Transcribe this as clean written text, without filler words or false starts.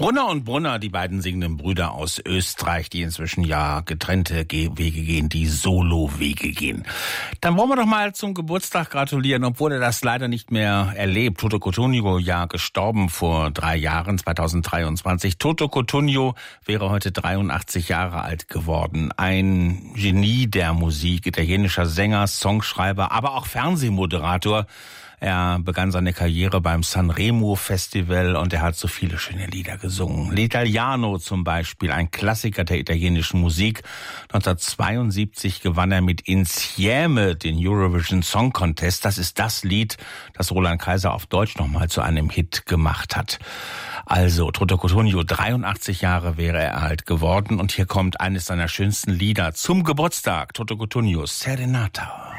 Brunner und Brunner, die beiden singenden Brüder aus Österreich, die inzwischen ja getrennte Wege gehen, die Solo-Wege gehen. Dann wollen wir doch mal zum Geburtstag gratulieren, obwohl er das leider nicht mehr erlebt. Toto Cutugno, ja gestorben vor 3 Jahren, 2023. Toto Cutugno wäre heute 83 Jahre alt geworden. Ein Genie der Musik, italienischer Sänger, Songschreiber, aber auch Fernsehmoderator. Er begann seine Karriere beim Sanremo Festival und er hat so viele schöne Lieder gesungen. L'Italiano zum Beispiel, ein Klassiker der italienischen Musik. 1972 gewann er mit Insieme den Eurovision Song Contest. Das ist das Lied, das Roland Kaiser auf Deutsch nochmal zu einem Hit gemacht hat. Also, Toto Cutugno, 83 Jahre wäre er alt geworden und hier kommt eines seiner schönsten Lieder zum Geburtstag. Toto Cutugno, Serenata.